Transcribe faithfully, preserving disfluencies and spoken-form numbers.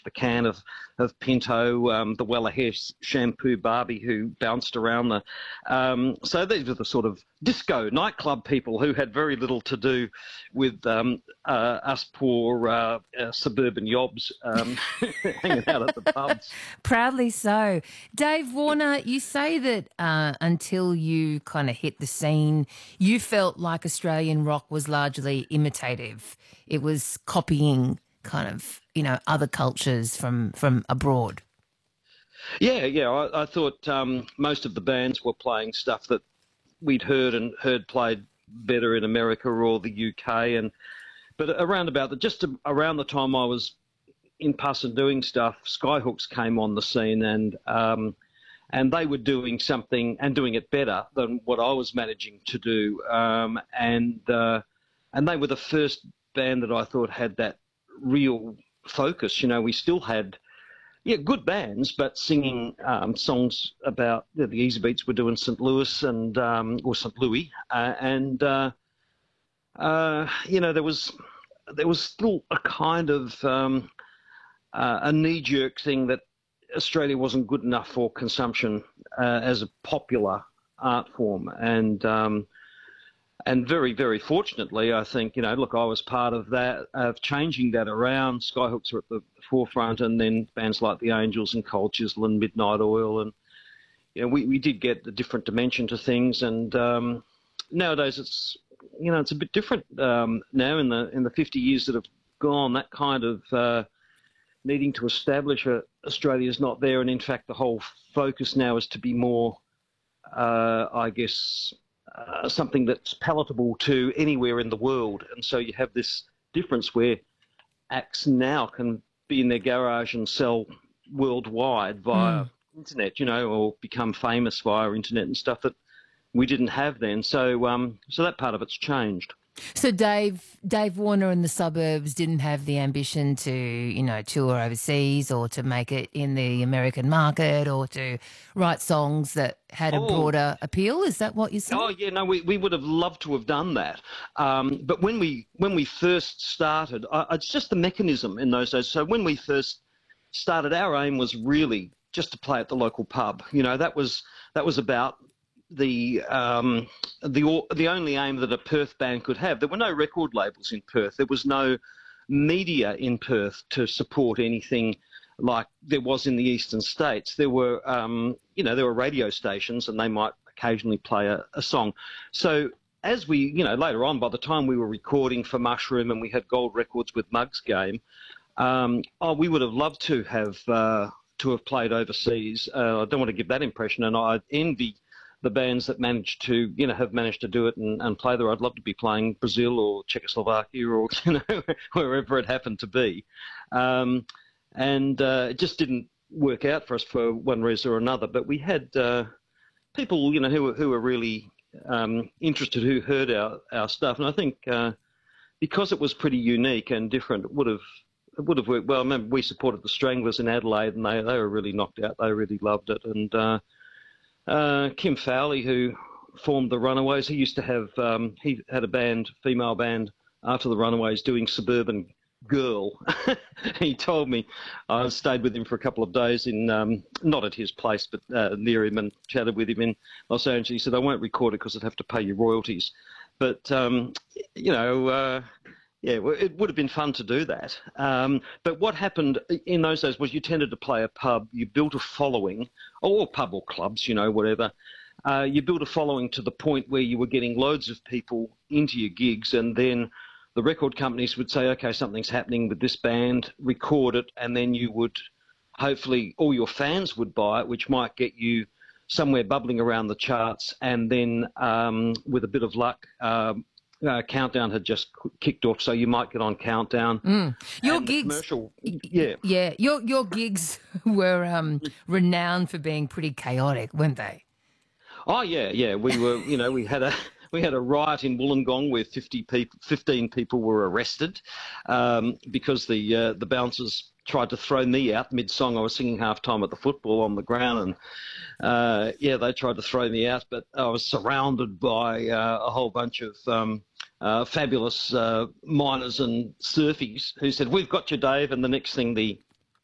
a can of, of Pinto, um, the Weller hair shampoo Barbie who bounced around the... Um, so these were the sort of disco nightclub people who had very little to do with um, uh, us poor uh, uh, suburban yobs um, hanging out at the pubs. Proudly so. Dave Warner, you say that uh, until you kind of hit the scene, you felt like Australian rock was largely imitative. It was copying kind of, you know, other cultures from, from abroad. Yeah, yeah. I, I thought um, most of the bands were playing stuff that we'd heard and heard played better in America or the U K. And but around about the, just around the time I was in Puss and doing stuff, Skyhooks came on the scene, and um, and they were doing something and doing it better than what I was managing to do. Um, and uh, and they were the first band that I thought had that real focus. You know, we still had, yeah, good bands, but singing um, songs about, you know, the Easy Beats were doing Saint Louis and um, or Saint Louis, uh, and uh, uh, you know, there was there was still a kind of um, uh, a knee-jerk thing that Australia wasn't good enough for consumption uh, as a popular art form, and um, and very, very fortunately, I think, you know, look, I was part of that, of changing that around. Skyhooks were at the forefront, and then bands like the Angels and Cold Chisel and Midnight Oil, and you know, we, we did get a different dimension to things. And um, nowadays, it's, you know, it's a bit different um, now. In the in the fifty years that have gone, that kind of uh, needing to establish a, Australia is not there, and in fact, the whole focus now is to be more, uh, I guess, uh, something that's palatable to anywhere in the world. And so you have this difference where acts now can be in their garage and sell worldwide via mm. internet, you know, or become famous via internet and stuff that we didn't have then. So, um, so that part of it's changed. So Dave, Dave Warner and the Suburbs didn't have the ambition to, you know, tour overseas or to make it in the American market or to write songs that had a oh. broader appeal. Is that what you're saying? Oh yeah, no, we, we would have loved to have done that. Um, but when we when we first started, uh, it's just the mechanism in those days. So when we first started, our aim was really just to play at the local pub. You know, that was that was about the um, the the only aim that a Perth band could have. There were no record labels in Perth. There was no media in Perth to support anything like there was in the eastern states. There were, um, you know, there were radio stations, and they might occasionally play a, a song. So as we, you know, later on, by the time we were recording for Mushroom and we had gold records with Mugs Game, um, oh, we would have loved to have uh, to have played overseas. Uh, I don't want to give that impression, and I envy the bands that managed to, you know, have managed to do it and, and play there. I'd love to be playing Brazil or Czechoslovakia or, you know, wherever it happened to be. Um, and uh, it just didn't work out for us for one reason or another. But we had uh, people, you know, who were, who were really um, interested, who heard our, our stuff. And I think uh, because it was pretty unique and different, it would have it would have worked well. I remember we supported the Stranglers in Adelaide, and they, they were really knocked out. They really loved it. And uh, Uh, Kim Fowley, who formed the Runaways, he used to have, um, he had a band, female band, after the Runaways doing Suburban Girl. He told me, I stayed with him for a couple of days in, um, not at his place, but uh, near him, and chatted with him in Los Angeles. He said, I won't record it because I'd have to pay you royalties. But, um, you know, uh, yeah, it would have been fun to do that. Um, but what happened in those days was you tended to play a pub, you built a following, or pub or clubs, you know, whatever. Uh, you built a following to the point where you were getting loads of people into your gigs, and then the record companies would say, okay, something's happening with this band, record it, and then you would, hopefully all your fans would buy it, which might get you somewhere bubbling around the charts, and then um, with a bit of luck, um, Uh, Countdown had just kicked off, so you might get on Countdown. Mm. Your gigs, commercial, yeah, yeah, your your gigs were um, renowned for being pretty chaotic, weren't they? Oh yeah, yeah. We were, you know, we had a we had a riot in Wollongong where fifty people, fifteen people were arrested um, because the uh, the bouncers tried to throw me out mid-song. I was singing half-time at the football on the ground, and uh, yeah, they tried to throw me out, but I was surrounded by uh, a whole bunch of um, uh, fabulous uh, miners and surfies who said, "We've got you, Dave." And the next thing, the